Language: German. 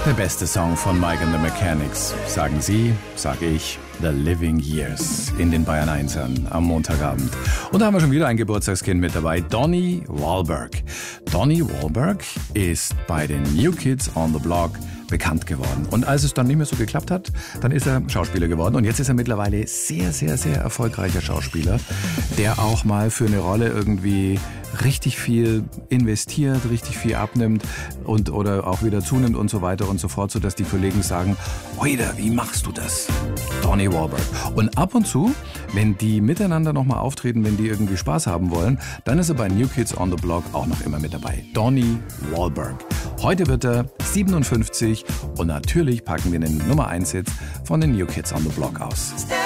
Der beste Song von Mike and the Mechanics. Sagen Sie, sage ich, The Living Years in den Bayern 1ern am Montagabend. Und da haben wir schon wieder ein Geburtstagskind mit dabei, Donnie Wahlberg. Donnie Wahlberg ist bei den New Kids on the Block bekannt geworden. Und als es dann nicht mehr so geklappt hat, dann ist er Schauspieler geworden. Und jetzt ist er mittlerweile sehr, sehr, sehr erfolgreicher Schauspieler, der auch mal für eine Rolle irgendwie richtig viel investiert, richtig viel abnimmt und oder auch wieder zunimmt und so weiter und so fort, sodass die Kollegen sagen, Oida, wie machst du das? Donnie Wahlberg. Und ab und zu, wenn die miteinander nochmal auftreten, wenn die irgendwie Spaß haben wollen, dann ist er bei New Kids on the Block auch noch immer mit dabei. Donnie Wahlberg. Heute wird er 57 und natürlich packen wir den Nummer 1 Hit von den New Kids on the Block aus.